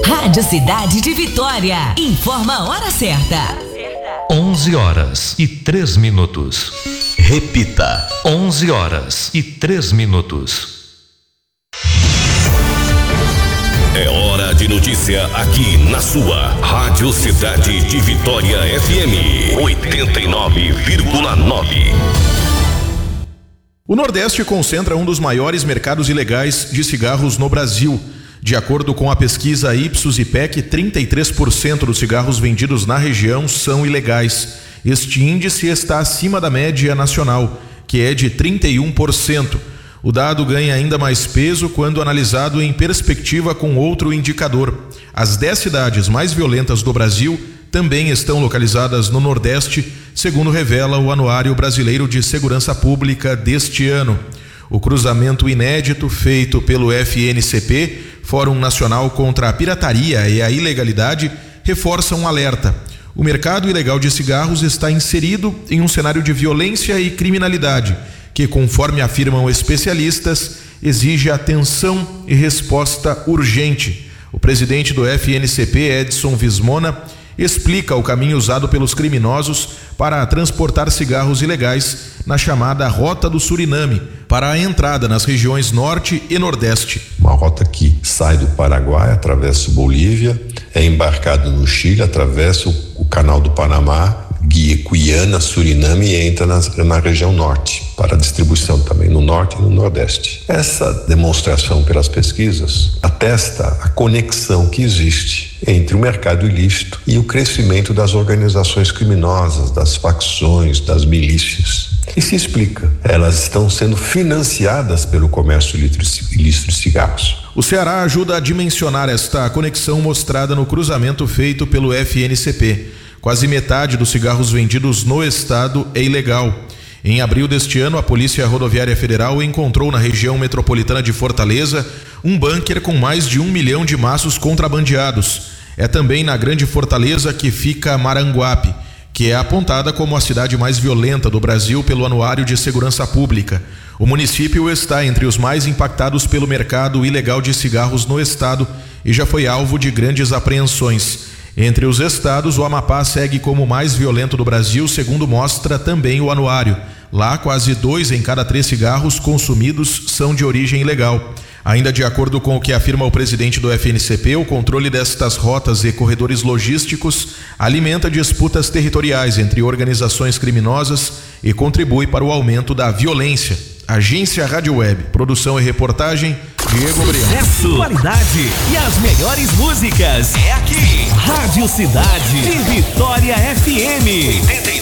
Rádio Cidade de Vitória. Informa a hora certa. 11h03. Repita. 11h03. É hora de notícia aqui na sua Rádio Cidade de Vitória FM 89,9. O Nordeste concentra um dos maiores mercados ilegais de cigarros no Brasil. De acordo com a pesquisa Ipsos-IPEC, 33% dos cigarros vendidos na região são ilegais. Este índice está acima da média nacional, que é de 31%. O dado ganha ainda mais peso quando analisado em perspectiva com outro indicador. As 10 cidades mais violentas do Brasil também estão localizadas no Nordeste, segundo revela o Anuário Brasileiro de Segurança Pública deste ano. O cruzamento inédito feito pelo FNCP, Fórum Nacional contra a Pirataria e a Ilegalidade, reforça um alerta. O mercado ilegal de cigarros está inserido em um cenário de violência e criminalidade, que, conforme afirmam especialistas, exige atenção e resposta urgente. O presidente do FNCP, Edson Vismona, explica o caminho usado pelos criminosos para transportar cigarros ilegais na chamada Rota do Suriname, para a entrada nas regiões Norte e Nordeste. Uma rota que sai do Paraguai, atravessa Bolívia, é embarcado no Chile, atravessa o Canal do Panamá, Guiana, Suriname e entra na região Norte, para distribuição também no Norte e no Nordeste. Essa demonstração pelas pesquisas atesta a conexão que existe entre o mercado ilícito e o crescimento das organizações criminosas, das facções, das milícias. E se explica, elas estão sendo financiadas pelo comércio ilícito de cigarros. O Ceará ajuda a dimensionar esta conexão mostrada no cruzamento feito pelo FNCP. Quase metade dos cigarros vendidos no estado é ilegal. Em abril deste ano, a Polícia Rodoviária Federal encontrou na região metropolitana de Fortaleza um bunker com mais de 1 milhão de maços contrabandeados. É também na Grande Fortaleza que fica Maranguape, que é apontada como a cidade mais violenta do Brasil pelo Anuário de Segurança Pública. O município está entre os mais impactados pelo mercado ilegal de cigarros no estado e já foi alvo de grandes apreensões. Entre os estados, o Amapá segue como o mais violento do Brasil, segundo mostra também o anuário. Lá, quase 2 em cada 3 cigarros consumidos são de origem ilegal. Ainda de acordo com o que afirma o presidente do FNCP, o controle destas rotas e corredores logísticos alimenta disputas territoriais entre organizações criminosas e contribui para o aumento da violência. Agência Rádio Web, produção e reportagem, Diego Brião. Sucesso, qualidade e as melhores músicas é aqui. Rádio Cidade de Vitória FM.